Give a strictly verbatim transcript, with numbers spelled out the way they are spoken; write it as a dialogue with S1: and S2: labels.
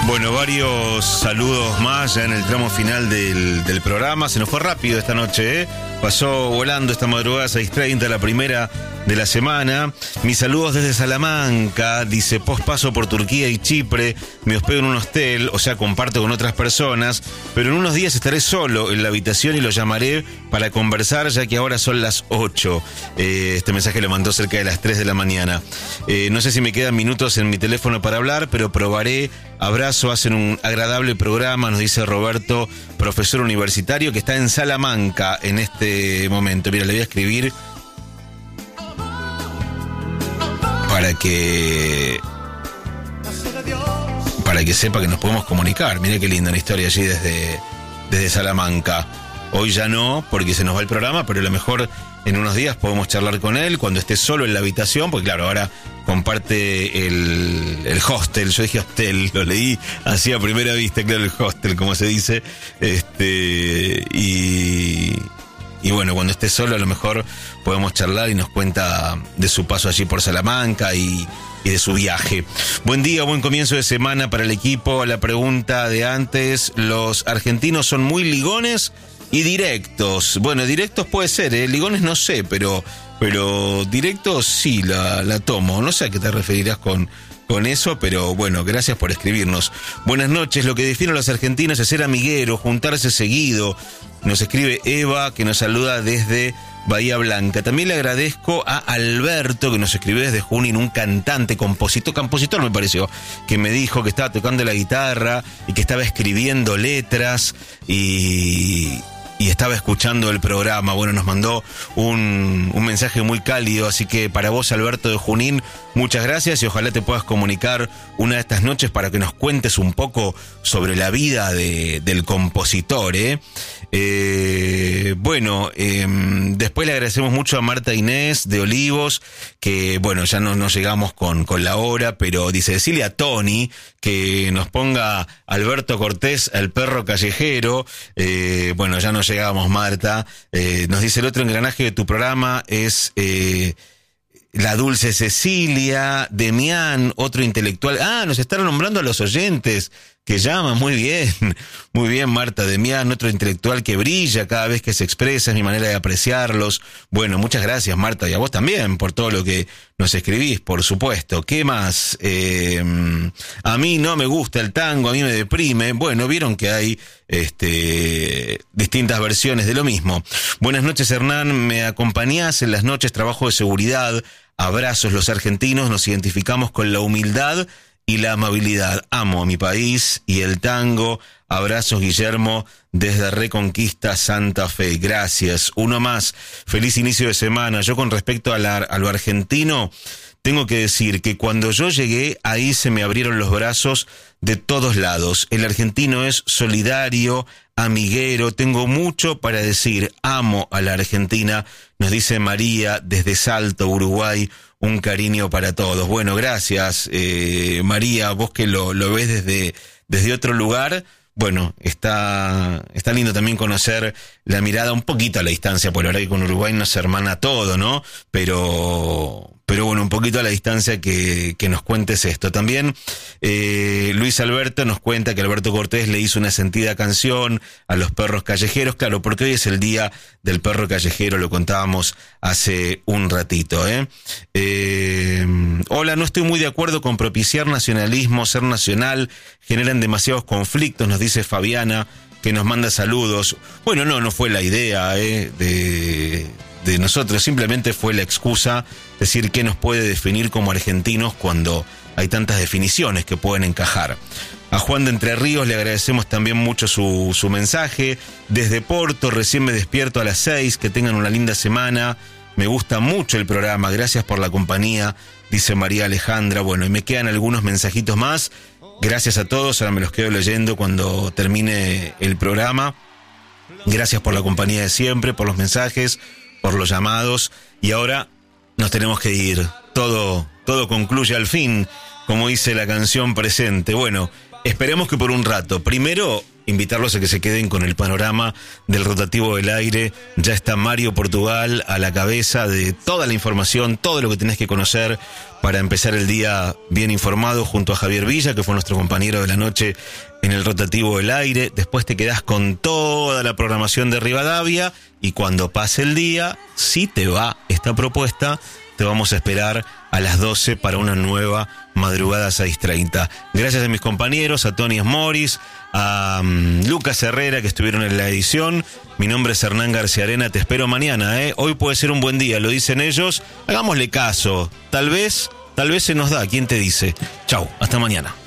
S1: Bueno, varios saludos más ya en el tramo final del, del programa. Se nos fue rápido esta noche, ¿eh? Pasó volando esta madrugada, seis treinta, la primera de la semana. Mis saludos desde Salamanca, dice, pospaso por Turquía y Chipre, me hospedo en un hostel, o sea, comparto con otras personas, pero en unos días estaré solo en la habitación y lo llamaré para conversar, ya que ahora son las ocho. Eh, este mensaje lo mandó cerca de las tres de la mañana. Eh, no sé si me quedan minutos en mi teléfono para hablar, pero probaré. Abrazo, hacen un agradable programa, nos dice Roberto, profesor universitario que está en Salamanca en este momento. Mira, le voy a escribir para que para que sepa que nos podemos comunicar. Mira qué linda una historia allí desde, desde Salamanca. Hoy ya no, porque se nos va el programa, pero a lo mejor en unos días podemos charlar con él cuando esté solo en la habitación, porque claro, ahora comparte el, el hostel. Yo dije hostel, lo leí así a primera vista, claro, el hostel, como se dice. Este, y, y bueno, cuando esté solo a lo mejor podemos charlar y nos cuenta de su paso allí por Salamanca y, y de su viaje. Buen día, buen comienzo de semana para el equipo. La pregunta de antes, ¿los argentinos son muy ligones y directos? Bueno, directos puede ser, ¿eh? Ligones no sé, pero pero directos sí la, la tomo. No sé a qué te referirás con, con eso, pero bueno, gracias por escribirnos. Buenas noches, lo que define a los argentinos es ser amiguero, juntarse seguido. Nos escribe Eva, que nos saluda desde Bahía Blanca. También le agradezco a Alberto, que nos escribió desde Junín, un cantante, compositor, compositor me pareció, que me dijo que estaba tocando la guitarra y que estaba escribiendo letras y... y estaba escuchando el programa. Bueno, nos mandó un, un mensaje muy cálido, así que para vos, Alberto de Junín, muchas gracias y ojalá te puedas comunicar una de estas noches para que nos cuentes un poco sobre la vida de, del compositor, ¿eh? Eh, bueno, eh, después le agradecemos mucho a Marta Inés de Olivos, que bueno, ya no, no llegamos con, con la hora, pero dice, decirle a Tony que nos ponga Alberto Cortés, el perro callejero. Eh, bueno, ya no llegamos, Marta. Eh, nos dice el otro engranaje de tu programa es eh, la Dulce Cecilia, Demián, otro intelectual. Ah, nos están nombrando a los oyentes que llaman. Muy bien, muy bien, Marta. Demián, otro intelectual que brilla cada vez que se expresa, es mi manera de apreciarlos. Bueno, muchas gracias, Marta, y a vos también por todo lo que nos escribís, por supuesto. ¿Qué más? Eh, a mí no me gusta el tango, a mí me deprime. Bueno, vieron que hay este distintas versiones de lo mismo. Buenas noches, Hernán, me acompañás en las noches, trabajo de seguridad. Abrazos, los argentinos nos identificamos con la humildad y la amabilidad. Amo a mi país y el tango. Abrazos, Guillermo, desde Reconquista, Santa Fe. Gracias. Uno más. Feliz inicio de semana. Yo con respecto a, la, a lo argentino, tengo que decir que cuando yo llegué, ahí se me abrieron los brazos de todos lados. El argentino es solidario, amiguero. Tengo mucho para decir. Amo a la Argentina, nos dice María desde Salto, Uruguay. Un cariño para todos. Bueno, gracias, eh, María, vos que lo, lo ves desde, desde otro lugar. Bueno, está, está lindo también conocer la mirada un poquito a la distancia, por ahora que con Uruguay nos hermana todo, ¿no? Pero, pero bueno, un poquito a la distancia que, que nos cuentes esto. También eh, Luis Alberto nos cuenta que Alberto Cortés le hizo una sentida canción a los perros callejeros, claro, porque hoy es el día del perro callejero, lo contábamos hace un ratito, ¿eh? Eh, hola, no estoy muy de acuerdo con propiciar nacionalismo, ser nacional, generan demasiados conflictos, nos dice Fabiana, que nos manda saludos. Bueno, no, no fue la idea ¿eh? de, de nosotros, simplemente fue la excusa, decir qué nos puede definir como argentinos cuando hay tantas definiciones que pueden encajar. A Juan de Entre Ríos le agradecemos también mucho su, su mensaje. Desde Porto, recién me despierto a las seis, que tengan una linda semana. Me gusta mucho el programa, gracias por la compañía, dice María Alejandra. Bueno, y me quedan algunos mensajitos más. Gracias a todos, ahora me los quedo leyendo cuando termine el programa. Gracias por la compañía de siempre, por los mensajes, por los llamados. Y ahora nos tenemos que ir. Todo, todo concluye al fin, como dice la canción presente. Bueno, esperemos que por un rato. Primero, invitarlos a que se queden con el panorama del rotativo del aire. Ya está Mario Portugal a la cabeza de toda la información, todo lo que tenés que conocer para empezar el día bien informado, junto a Javier Villa, que fue nuestro compañero de la noche en el rotativo del aire. Después te quedás con toda la programación de Rivadavia, y cuando pase el día, si te va esta propuesta, te vamos a esperar a las doce para una nueva Madrugada seis treinta. Gracias a mis compañeros, a Tony Asmoris, a um, Lucas Herrera, que estuvieron en la edición. Mi nombre es Hernán García Arena, te espero mañana, ¿eh? Hoy puede ser un buen día, lo dicen ellos. Hagámosle caso. Tal vez, tal vez se nos da. ¿Quién te dice? Chau, hasta mañana.